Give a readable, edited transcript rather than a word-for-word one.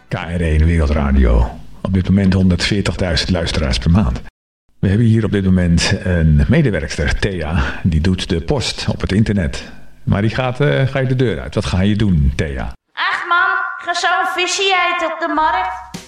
KRE Wereldradio. Op dit moment 140.000 luisteraars per maand. We hebben hier op dit moment een medewerkster, Thea. Die doet de post op het internet. Maar die ga je de deur uit. Wat ga je doen, Thea? Ach man, ik ga zo'n visje eten op de markt.